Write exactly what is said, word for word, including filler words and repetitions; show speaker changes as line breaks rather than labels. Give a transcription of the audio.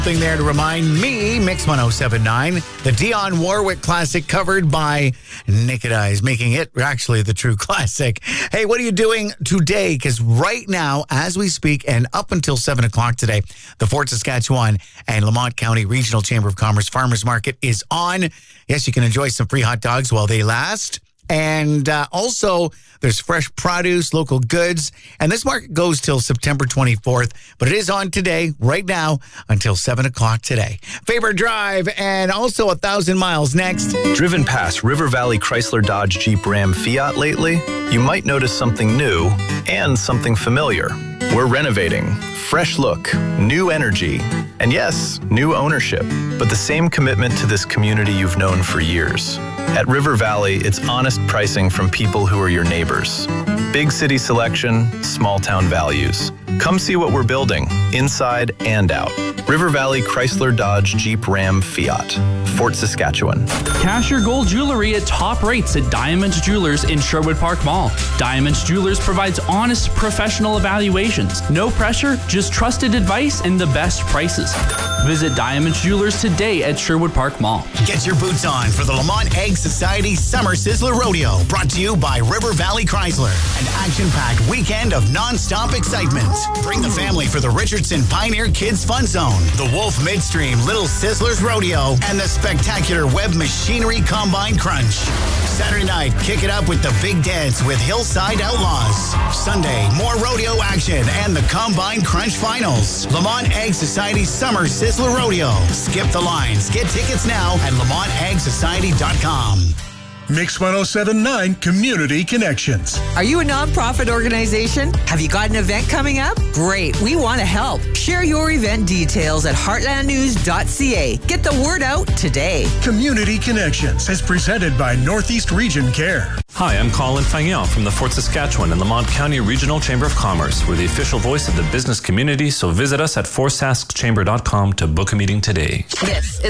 Thing there to remind me, Mix one oh seven point nine, the Dionne Warwick classic covered by Naked Eyes, making it actually the true classic. Hey, what are you doing today? Because right now, as we speak, and up until seven o'clock today, the Fort Saskatchewan and Lamont County Regional Chamber of Commerce Farmers Market is on. Yes, you can enjoy some free hot dogs while they last. And uh, also, there's fresh produce, local goods. And this market goes till September twenty-fourth. But it is on today, right now, until seven o'clock today. Faber Drive and also one thousand miles next.
Driven past River Valley Chrysler Dodge Jeep Ram Fiat lately? You might notice something new and something familiar. We're renovating. Fresh look, new energy, and yes, new ownership, but the same commitment to this community you've known for years. At River Valley, it's honest pricing from people who are your neighbors. Big city selection, small town values. Come see what we're building, inside and out. River Valley Chrysler Dodge Jeep Ram Fiat, Fort Saskatchewan.
Cash your gold jewelry at top rates at Diamonds Jewelers in Sherwood Park Mall. Diamonds Jewelers provides honest, professional evaluations. No pressure, just trusted advice and the best prices. Visit Diamonds Jewelers today at Sherwood Park Mall.
Get your boots on for the Lamont Egg Society Summer Sizzler Rodeo, brought to you by River Valley Chrysler. An action-packed weekend of non-stop excitement. Bring the family for the Richardson Pioneer Kids Fun Zone, the Wolf Midstream Little Sizzlers Rodeo, and the spectacular Web Machinery Combine Crunch. Saturday night, kick it up with the Big Dance with Hillside Outlaws. Sunday, more rodeo action and the Combine Crunch Finals. Lamont Egg Society Summer Sizzler Rodeo. Skip the lines. Get tickets now at lamont egg society dot com.
Mix one oh seven point nine Community Connections.
Are you a nonprofit organization? Have you got an event coming up? Great, we want to help. Share your event details at heartland news dot c a. Get the word out today.
Community Connections is presented by Northeast Region Care.
Hi, I'm Colin Fagnon from the Fort Saskatchewan and Lamont County Regional Chamber of Commerce. We're the official voice of the business community, so visit us at fort sask chamber dot com to book a meeting today.
This is